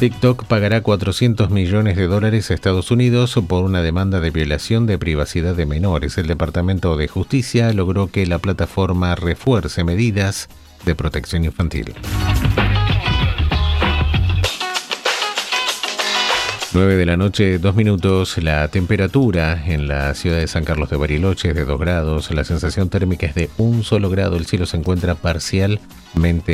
TikTok pagará $400 millones a Estados Unidos por una demanda de violación de privacidad de menores. El Departamento de Justicia logró que la plataforma refuerce medidas de protección infantil. 9 de la noche, 2 minutos. La temperatura en la ciudad de San Carlos de Bariloche es de 2 grados. La sensación térmica es de 1 solo grado. El cielo se encuentra parcialmente